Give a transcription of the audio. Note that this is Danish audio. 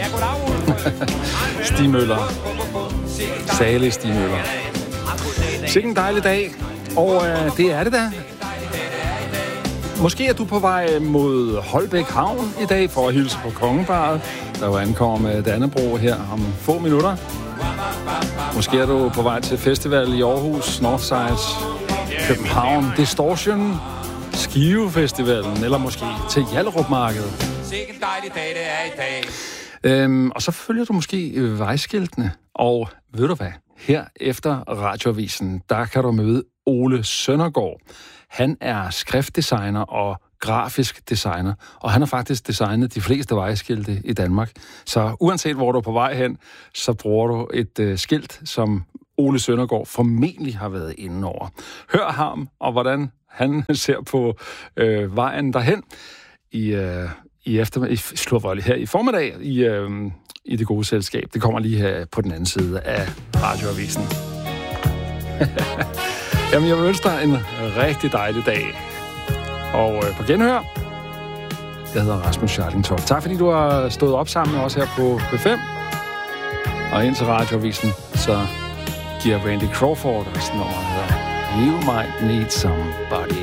Stig Møller. Salig Stig Møller. Sikke en dejlig dag, og det er det da. Måske er du på vej mod Holbæk Havn i dag for at hilse på Kongeparret, der jo ankommer med Dannebrog her om få minutter. Måske er du på vej til festival i Aarhus, Northside, København, Distortion, Skive Festivalen, eller måske til Hjallerupmarkedet. Sikke en dejlig dag, det er i dag. Og så følger du måske vejskiltene, og ved du hvad? Her efter Radioavisen, der kan du møde Ole Søndergaard. Han er skriftdesigner og grafisk designer, og han har faktisk designet de fleste vejskilte i Danmark. Så uanset hvor du er på vej hen, så bruger du et skilt, som Ole Søndergaard formentlig har været inde over. Hør ham, og hvordan han ser på vejen derhen her i formiddag i det gode selskab. Det kommer lige her på den anden side af Radioavisen. Jamen, jeg vil ønske dig en rigtig dejlig dag. Og på genhør, jeg hedder Rasmus Scharlingtoft. Tak fordi du har stået op sammen med os her på P5. Og ind til Radioavisen, så giver Randy Crawford os nummer, der hedder You Might Need Somebody.